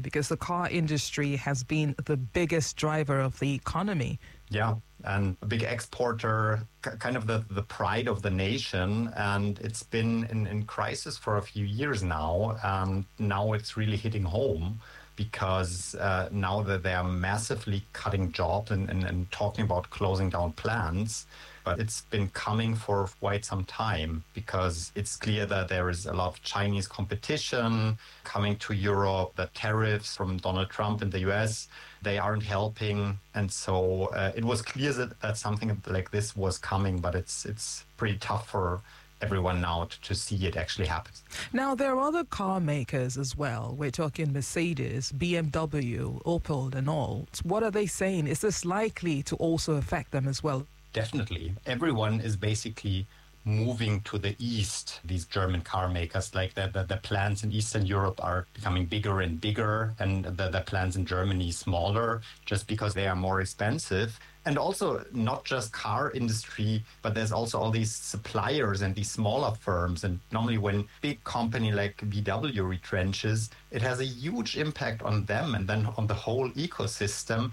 because the car industry has been the biggest driver of the economy. Yeah, and a big exporter, kind of the pride of the nation. And it's been in crisis for a few years now. And now it's really hitting home because now that they are massively cutting jobs and talking about closing down plants. But it's been coming for quite some time because it's clear that there is a lot of Chinese competition coming to Europe. The tariffs from Donald Trump in the US, they aren't helping. And so it was clear that something like this was coming, but it's pretty tough for everyone now to see it actually happen. Now, there are other car makers as well. We're talking Mercedes, BMW, Opel and all. What are they saying? Is this likely to also affect them as well? Definitely. Everyone is basically moving to the east, these German car makers. Like the plants in Eastern Europe are becoming bigger and bigger, and the plants in Germany smaller, just because they are more expensive. And also not just car industry, but there's also all these suppliers and these smaller firms. And normally when big company like VW retrenches, it has a huge impact on them and then on the whole ecosystem.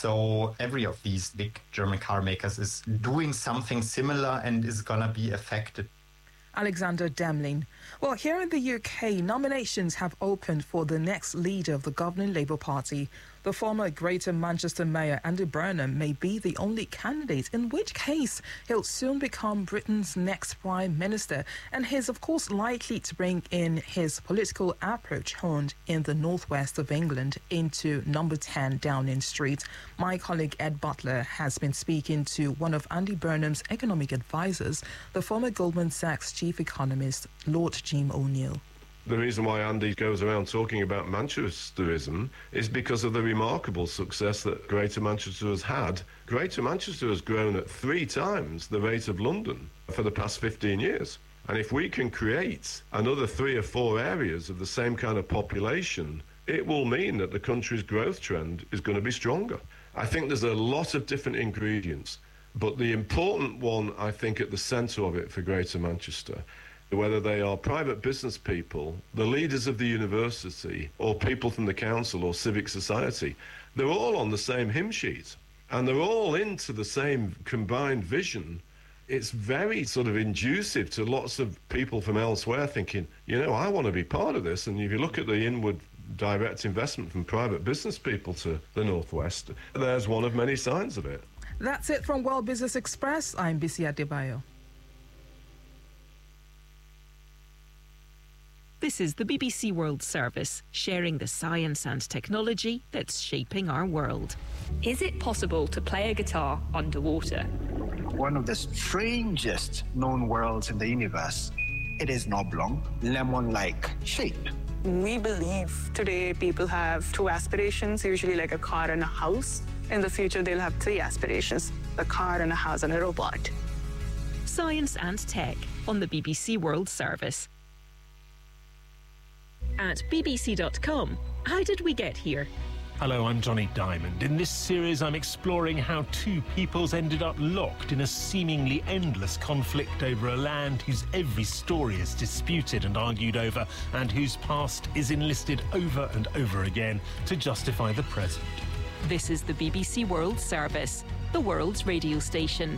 So every of these big German car makers is doing something similar and is going to be affected. Alexander Demling. Well, here in the UK, nominations have opened for the next leader of the governing Labour Party. The former Greater Manchester Mayor Andy Burnham may be the only candidate, in which case he'll soon become Britain's next Prime Minister. And he's, of course, likely to bring in his political approach honed in the northwest of England into number 10 Downing Street. My colleague Ed Butler has been speaking to one of Andy Burnham's economic advisors, the former Goldman Sachs chief economist, Lord Jim O'Neill. The reason why Andy goes around talking about Manchesterism is because of the remarkable success that Greater Manchester has had. Greater Manchester has grown at 3 times the rate of London for the past 15 years. And if we can create another 3 or 4 areas of the same kind of population, it will mean that the country's growth trend is going to be stronger. I think there's a lot of different ingredients, but the important one, I think, at the centre of it for Greater Manchester, whether they are private business people, the leaders of the university, or people from the council or civic society, they're all on the same hymn sheet and they're all into the same combined vision. It's very sort of inducive to lots of people from elsewhere thinking, I want to be part of this. And if you look at the inward direct investment from private business people to the northwest, there's one of many signs of it. That's it from World Business Express. I'm Bisi Adebayo. This is the BBC World Service, sharing the science and technology that's shaping our world. Is it possible to play a guitar underwater? One of the strangest known worlds in the universe. It is an oblong, lemon-like shape. We believe today people have 2 aspirations, usually like a car and a house. In the future, they'll have 3 aspirations, a car and a house and a robot. Science and tech on the BBC World Service. At bbc.com, how did we get here? Hello, I'm Johnny Diamond. In this series, I'm exploring how 2 peoples ended up locked in a seemingly endless conflict over a land whose every story is disputed and argued over, and whose past is enlisted over and over again to justify the present. This is the BBC World Service, the world's radio station.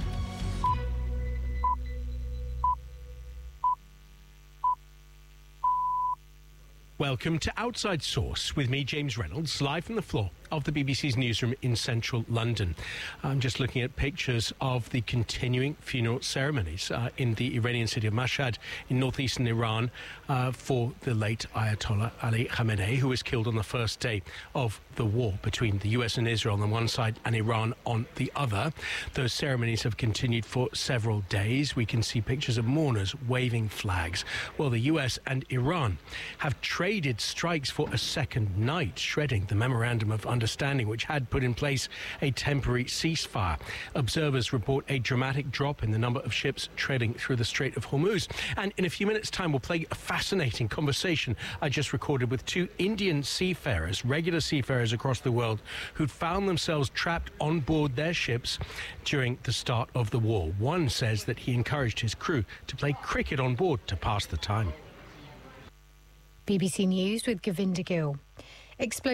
Welcome to Outside Source with me, James Reynolds, live from the floor of the BBC's newsroom in central London. I'm just looking at pictures of the continuing funeral ceremonies in the Iranian city of Mashhad in northeastern Iran for the late Ayatollah Ali Khamenei, who was killed on the first day of the war between the US and Israel on one side and Iran on the other. Those ceremonies have continued for several days. We can see pictures of mourners waving flags. Well, the US and Iran have traded strikes for a second night, shredding the memorandum of understanding which had put in place a temporary ceasefire. Observers report a dramatic drop in the number of ships trading through the Strait of Hormuz. And in a few minutes' time, we'll play a fascinating conversation I just recorded with 2 Indian seafarers, regular seafarers across the world, who'd found themselves trapped on board their ships during the start of the war. One says that he encouraged his crew to play cricket on board to pass the time. BBC News with Govinda Gill.